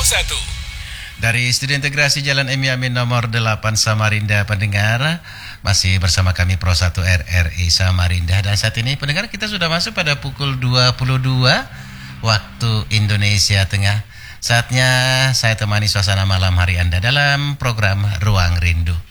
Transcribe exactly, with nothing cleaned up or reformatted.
satu. Dari Studio Integrasi Jalan M Yamin nomor delapan Samarinda, pendengar masih bersama kami Pro satu R R I Samarinda. Dan saat ini pendengar kita sudah masuk pada pukul dua puluh dua waktu Indonesia Tengah. Saatnya saya temani suasana malam hari Anda dalam program Ruang Rindu.